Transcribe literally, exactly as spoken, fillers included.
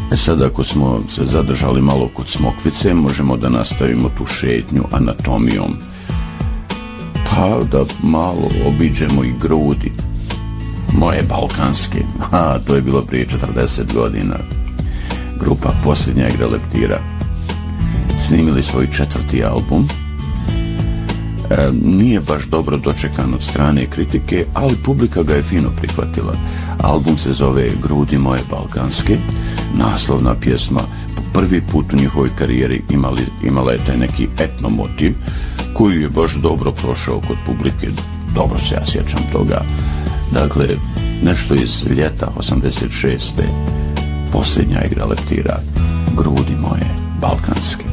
E sad, ako smo se zadržali malo kod Smokvice, možemo da nastavimo tu šetnju anatomijom. Pa da malo obiđemo i grudi. Moje balkanske. Ha, to je bilo prije četrdeset godina. Grupa Posljednja igra leptira. Snimili svoj četvrti album. E, nije baš dobro dočekan od strane kritike, ali publika ga je fino prihvatila. Album se zove Grudi moje balkanske. Naslovna pjesma po prvi put u njihovoj karijeri imali, imala je taj neki etno motiv koji je baš dobro prošao kod publike. Dobro se ja sjećam toga. Dakle, nešto iz ljeta osamdeset šeste. Posljednja igra leptira. Grudi moje balkanske.